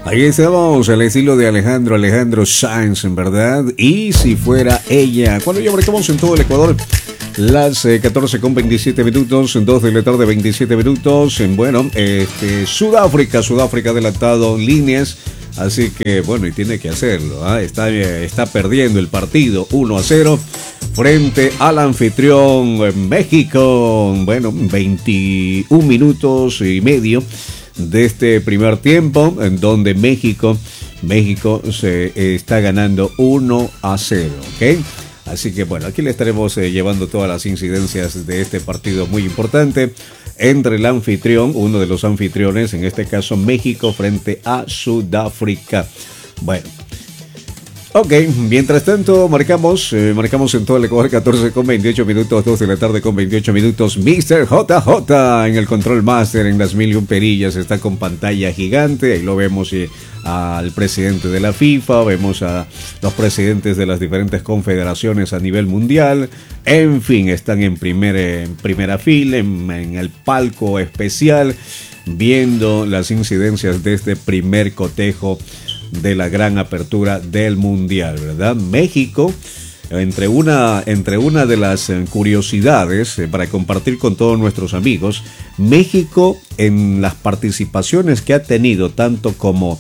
Ahí estamos, al estilo de Alejandro Sanz, en verdad. Y si fuera ella. Cuando ya marcamos en todo el Ecuador las 14:27 minutos, 2 de la tarde, 27 minutos. Bueno, Sudáfrica ha adelantado líneas. Así que, bueno, y tiene que hacerlo, ¿eh? Está perdiendo el partido 1-0 frente al anfitrión México. Bueno, 21 minutos y medio de este primer tiempo, en donde México se está ganando 1-0, ¿ok? Así que bueno, aquí le estaremos llevando todas las incidencias de este partido muy importante entre el anfitrión, uno de los anfitriones, en este caso México frente a Sudáfrica. Bueno, ok, mientras tanto marcamos en todo el Ecuador 14:28 minutos, 2 de la tarde con 28 minutos. Mr. JJ en el Control Master, en las 1001 perillas, está con pantalla gigante. Ahí lo vemos al presidente de la FIFA, vemos a los presidentes de las diferentes confederaciones a nivel mundial. En fin, están en primera fila, en el palco especial, viendo las incidencias de este primer cotejo de la gran apertura del mundial, ¿verdad? México, entre una de las curiosidades para compartir con todos nuestros amigos, México en las participaciones que ha tenido tanto como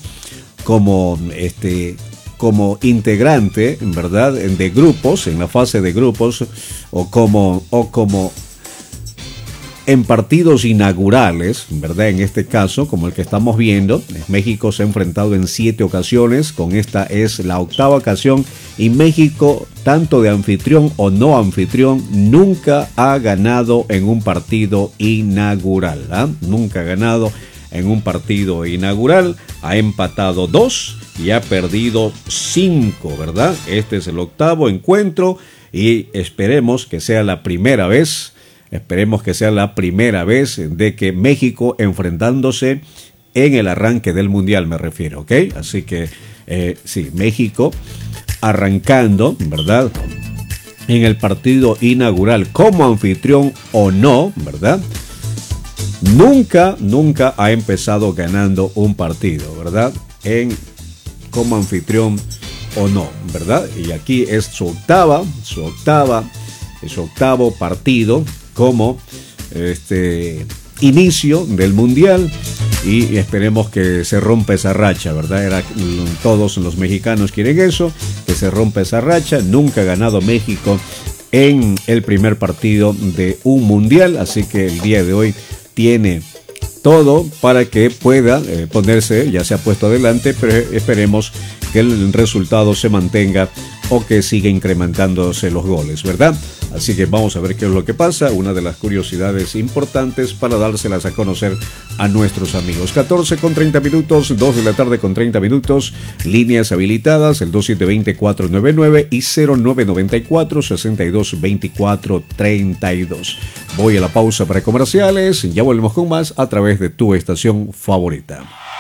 integrante, ¿verdad?, de grupos, en la fase de grupos, o como en partidos inaugurales, ¿verdad? En este caso, como el que estamos viendo, México se ha enfrentado en 7 ocasiones, con esta es la 8ª ocasión, y México, tanto de anfitrión o no anfitrión, nunca ha ganado en un partido inaugural, ¿eh? Nunca ha ganado en un partido inaugural, ha empatado 2 y ha perdido 5, ¿verdad? Este es el 8º encuentro y esperemos que sea la primera vez de que México enfrentándose en el arranque del mundial, me refiero, ¿ok? Así que, sí, México arrancando, ¿verdad?, en el partido inaugural como anfitrión o no, ¿verdad? Nunca ha empezado ganando un partido, ¿verdad? Como anfitrión o no, ¿verdad? Y aquí es su octavo partido como inicio del mundial, y esperemos que se rompa esa racha, ¿verdad? Todos los mexicanos quieren eso, que se rompa esa racha. Nunca ha ganado México en el primer partido de un mundial, así que el día de hoy tiene todo para que pueda ponerse, ya se ha puesto adelante, pero esperemos que el resultado se mantenga o que siga incrementándose los goles, ¿verdad? Así que vamos a ver qué es lo que pasa, una de las curiosidades importantes para dárselas a conocer a nuestros amigos. 14:30 minutos, 2 de la tarde con 30 minutos, líneas habilitadas, el 2720-499 y 0994-622432. Voy a la pausa para comerciales, ya volvemos con más a través de tu estación favorita.